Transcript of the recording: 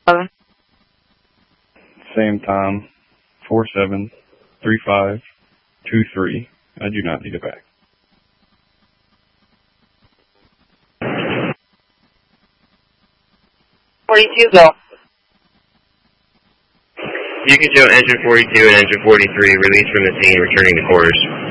7. Same time, 473523. I do not need it back. Go. You can show engine 42 and engine 43 released from the scene, returning to quarters.